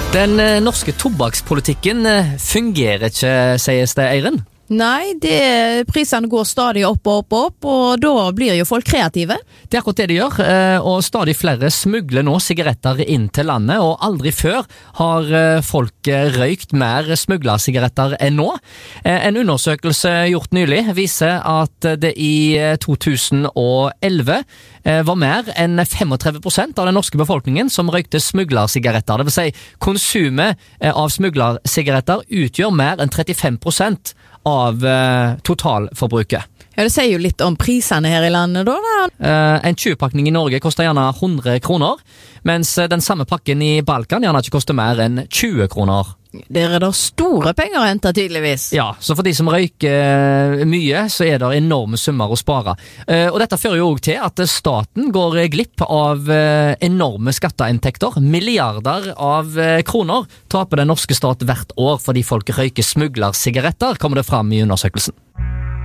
Den norske tobakkspolitikken fungerer ikke, sies det, Eiren? Nei, prisene går stadig opp, og da blir jo folk kreative. Det akkurat det de gjør, og stadig flere smugler nå sigaretter inn til landet, og aldri før har folk røykt mer smuglersigaretter enn nå. En undersøkelse gjort nylig viser at det i 2011 var mer enn 35% av den norske befolkningen som røykte smuglersigaretter. Det vil si, konsumet av smuglersigaretter utgjør mer enn 35% av totalforbruket. Ja, det sier jo litt om prisene her i landet da. En 20-pakning i Norge koster gjerne 100 kroner, mens den samme pakken i Balkan gjerne ikke koster mer enn 20 kroner. Der det store penger å hente tydeligvis. Ja, så for de som røyker mye, så det enorme summer å spare. Og dette fører jo også til at staten går glipp av enorme skatteinntekter. Milliarder av kroner taper den norske stat hvert år fordi folk røyker smuglersigaretter, kommer det fram i undersøkelsen.